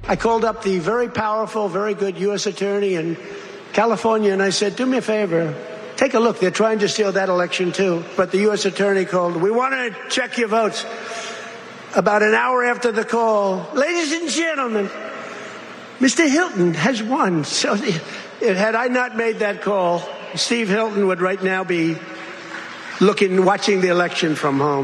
I called up the very powerful, very good U.S. attorney in California, and I said, do me a favor. Take a look. They're trying to steal that election, too. But the U.S. attorney called. We want to check your votes. About an hour after the call, ladies and gentlemen, Mr. Hilton has won. So had I not made that call, Steve Hilton would right now be watching the election from home.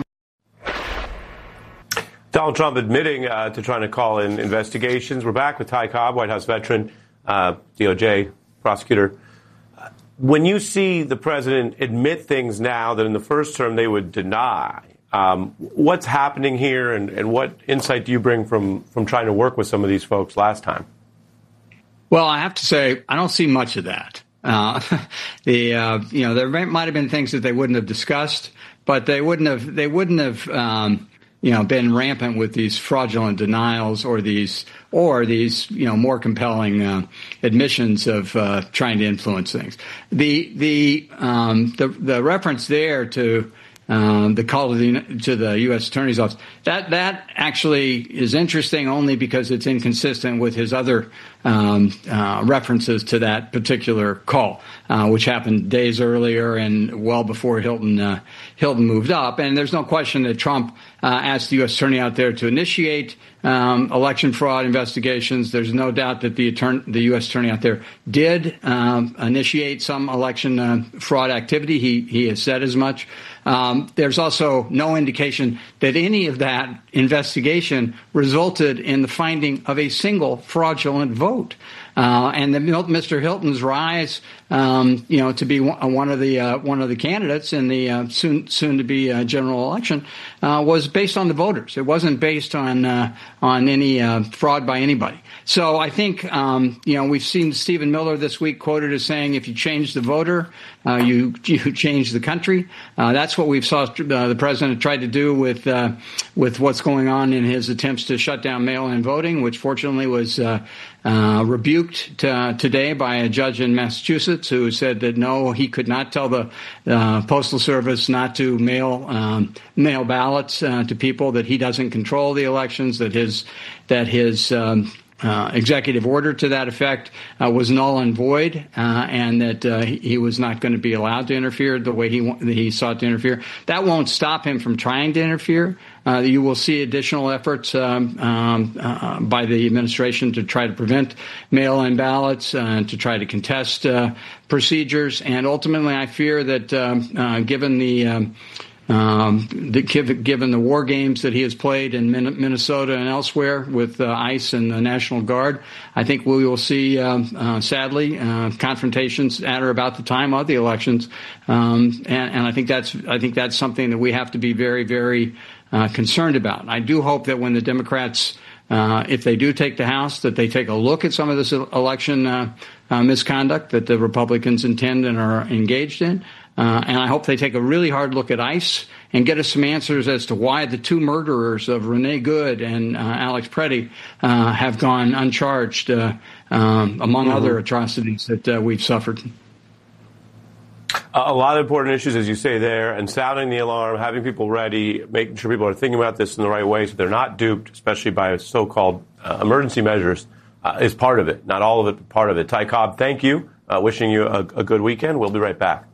Donald Trump admitting to trying to call in investigations. We're back with Ty Cobb, White House veteran, DOJ prosecutor. When you see the president admit things now that in the first term they would deny, what's happening here, and what insight do you bring from trying to work with some of these folks last time? Well, I have to say, I don't see much of that. There might have been things that they wouldn't have discussed, but they wouldn't have been rampant with these fraudulent denials or these more compelling admissions of trying to influence things. The reference there to the call to the U.S. Attorney's Office, that actually is interesting only because it's inconsistent with his other references to that particular call, which happened days earlier and well before Hilton moved up. And there's no question that Trump asked the U.S. Attorney out there to initiate election fraud investigations. There's no doubt that the U.S. Attorney out there did initiate some election fraud activity. He has said as much. There's also no indication that any of that investigation resulted in the finding of a single fraudulent vote. And Mr. Hilton's rise, to be one of the candidates in the soon to be general election, was based on the voters. It wasn't based on any fraud by anybody. So I think we've seen Stephen Miller this week quoted as saying, "If you change the voter, you change the country." That's what we've saw the president tried to do with what's going on in his attempts to shut down mail-in voting, which fortunately was rebuked today by a judge in Massachusetts who said that no, he could not tell the Postal Service not to mail ballots to people, that he doesn't control the elections, that his executive order to that effect was null and void, and that he was not going to be allowed to interfere the way he sought to interfere. That won't stop him from trying to interfere. You will see additional efforts by the administration to try to prevent mail-in ballots, to try to contest procedures. And ultimately, I fear that given the war games that he has played in Minnesota and elsewhere with ICE and the National Guard, I think we will see, sadly, confrontations at or about the time of the elections, and I think that's something that we have to be very, very concerned about. I do hope that when the Democrats, if they do take the House, that they take a look at some of this election misconduct that the Republicans intend and are engaged in. And I hope they take a really hard look at ICE and get us some answers as to why the two murderers of Renee Good and Alex Preddy have gone uncharged, among other atrocities that we've suffered. A lot of important issues, as you say there, and sounding the alarm, having people ready, making sure people are thinking about this in the right way so they're not duped, especially by so-called emergency measures, is part of it. Not all of it, but part of it. Ty Cobb, thank you. Wishing you a good weekend. We'll be right back.